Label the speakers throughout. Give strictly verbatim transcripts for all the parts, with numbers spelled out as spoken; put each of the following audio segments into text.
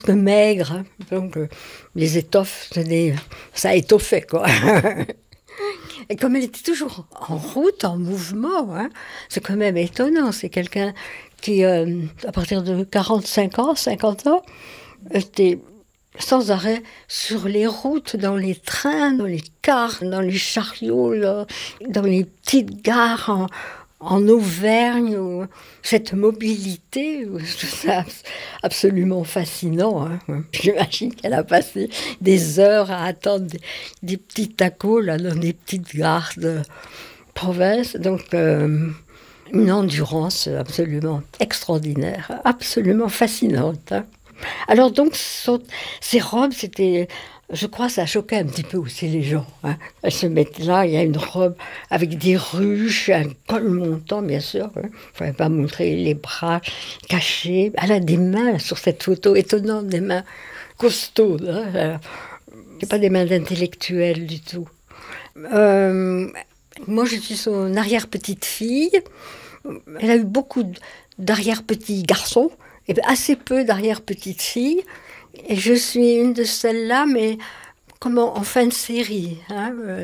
Speaker 1: maigre, hein. Donc euh, les étoffes, des, ça étoffait, quoi. Et comme elle était toujours en route, en mouvement, hein, c'est quand même étonnant. C'est quelqu'un qui, euh, à partir de quarante-cinq ans, cinquante ans, était sans arrêt sur les routes, dans les trains, dans les cars, dans les chariots, là, dans les petites gares en, en Auvergne. Où, cette mobilité, c'est absolument fascinant. Hein. J'imagine qu'elle a passé des heures à attendre des, des petits tacos là, dans des petites gares de province. Donc, euh, une endurance absolument extraordinaire, absolument fascinante. Hein. Alors donc, son, ces robes, c'était, je crois, ça choquait un petit peu aussi les gens. Hein. Elles se mettent là, il y a une robe avec des ruches, un col montant, bien sûr. Il hein. ne fallait pas montrer les bras cachés. Elle a des mains sur cette photo étonnante, des mains costaudes. Hein. Ce pas des mains d'intellectuels du tout. Euh, moi, je suis son arrière-petite-fille. Elle a eu beaucoup d'arrière-petits garçons. Et assez peu d'arrière-petites-filles. Et je suis une de celles-là, mais comme en, en fin de série. Hein, euh,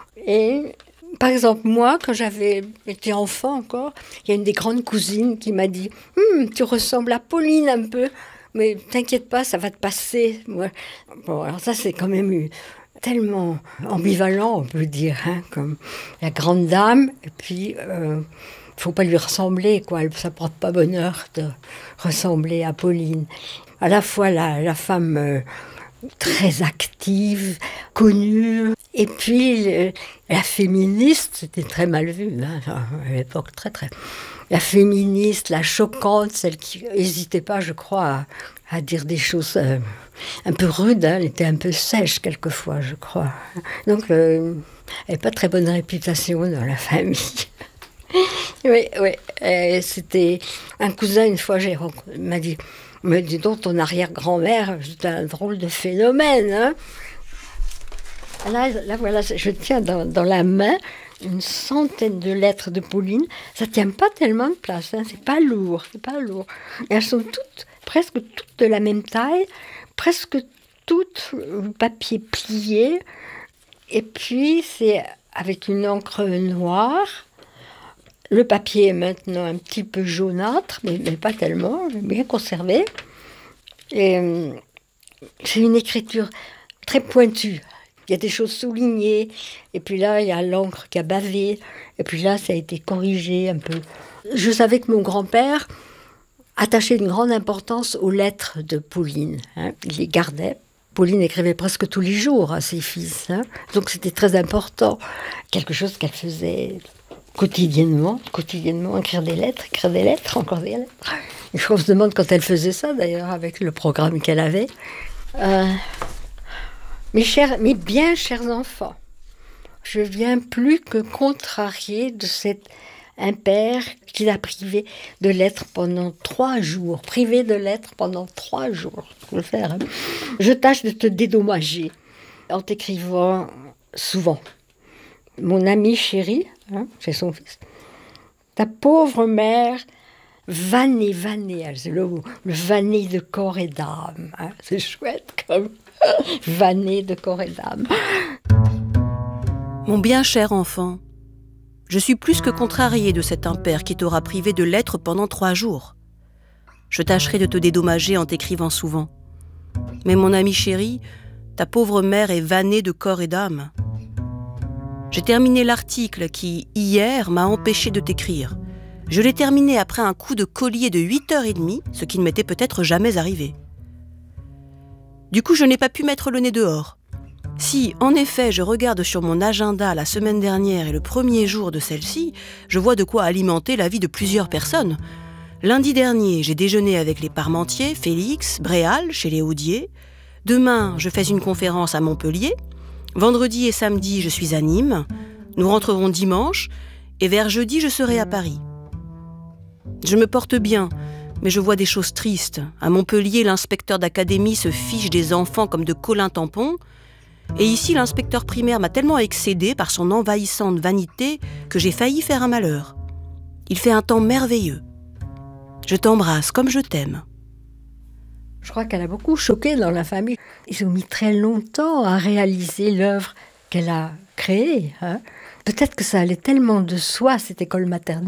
Speaker 1: et par exemple, moi, quand j'avais été enfant encore, il y a une des grandes cousines qui m'a dit hm, « Tu ressembles à Pauline un peu, mais t'inquiète pas, ça va te passer. » Moi, bon, alors ça, c'est quand même eu tellement ambivalent, on peut dire, hein, comme la grande dame, et puis... Euh, il ne faut pas lui ressembler, quoi. Ça ne porte pas bonheur de ressembler à Pauline. À la fois la, la femme euh, très active, connue, et puis le, la féministe, c'était très mal vu, hein, à l'époque, très très. La féministe, la choquante, celle qui n'hésitait pas, je crois, à, à dire des choses euh, un peu rudes. Hein. Elle était un peu sèche quelquefois, je crois. Donc, euh, elle n'avait pas très bonne réputation dans la famille. Oui, oui. Euh, c'était un cousin, une fois, j'ai rencontré, m'a dit, mais dis donc, ton arrière-grand-mère, c'était un drôle de phénomène. Hein. Là, là, voilà, je tiens dans, dans la main une centaine de lettres de Pauline. Ça ne tient pas tellement de place, hein. C'est pas lourd, c'est pas lourd. Et elles sont toutes, presque toutes de la même taille, presque toutes le papier plié. Et puis, c'est avec une encre noire. Le papier est maintenant un petit peu jaunâtre, mais, mais pas tellement, bien conservé. Et, euh, c'est une écriture très pointue. Il y a des choses soulignées, et puis là, il y a l'encre qui a bavé, et puis là, ça a été corrigé un peu. Je savais que mon grand-père attachait une grande importance aux lettres de Pauline. Hein. Il les gardait. Pauline écrivait presque tous les jours à ses fils. Hein. Donc c'était très important. Quelque chose qu'elle faisait... Quotidiennement, quotidiennement, écrire des lettres, écrire des lettres, encore des lettres. Et je se demande quand elle faisait ça, d'ailleurs, avec le programme qu'elle avait. Euh, mes, chers, mes bien chers enfants, je viens plus que contrariée de cet impair qui l'a privé de lettres pendant trois jours. Privé de lettres pendant trois jours. Faut le faire. Hein. Je tâche de te dédommager en t'écrivant souvent. Mon ami chéri, hein, c'est son fils, ta pauvre mère, vannée, vannée, c'est le mot, le vanné de corps et d'âme, hein, c'est chouette comme vanné de corps et d'âme.
Speaker 2: Mon bien cher enfant, je suis plus que contrariée de cet impair qui t'aura privé de lettres pendant trois jours. Je tâcherai de te dédommager en t'écrivant souvent. Mais mon ami chéri, ta pauvre mère est vannée de corps et d'âme. J'ai terminé l'article qui, hier, m'a empêché de t'écrire. Je l'ai terminé après un coup de collier de huit heures trente, ce qui ne m'était peut-être jamais arrivé. Du coup, je n'ai pas pu mettre le nez dehors. Si, en effet, je regarde sur mon agenda la semaine dernière et le premier jour de celle-ci, je vois de quoi alimenter la vie de plusieurs personnes. Lundi dernier, j'ai déjeuné avec les Parmentier, Félix, Bréal, chez les Audier. Demain, je fais une conférence à Montpellier. Vendredi et samedi, je suis à Nîmes. Nous rentrerons dimanche. Et vers jeudi, je serai à Paris. Je me porte bien, mais je vois des choses tristes. À Montpellier, l'inspecteur d'académie se fiche des enfants comme de Colin Tampon. Et ici, l'inspecteur primaire m'a tellement excédé par son envahissante vanité que j'ai failli faire un malheur. Il fait un temps merveilleux. Je t'embrasse comme je t'aime.
Speaker 1: Je crois qu'elle a beaucoup choqué dans la famille. Ils ont mis très longtemps à réaliser l'œuvre qu'elle a créée. Hein. Peut-être que ça allait tellement de soi, cette école maternelle.